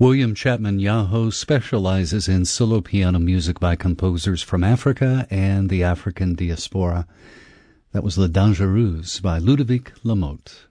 William Chapman Yaho specializes in solo piano music by composers from Africa and the African diaspora. That was La Dangereuse by Ludovic Lamotte.